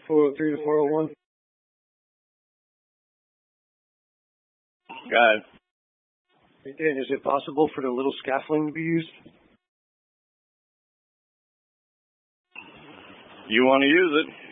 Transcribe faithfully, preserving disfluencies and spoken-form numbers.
four oh three to four oh one. Got it. Hey, Dan, is it possible for the little scaffolding to be used? You want to use it?